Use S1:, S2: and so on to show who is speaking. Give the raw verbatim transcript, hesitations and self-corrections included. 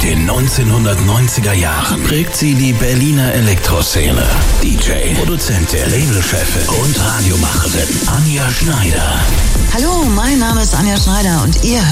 S1: den neunzehnhundertneunziger Jahren prägt sie die Berliner Elektroszene. D J, Produzentin, Labelchefin und Radiomacherin Anja Schneider.
S2: Hallo, mein Name ist Anja Schneider und ihr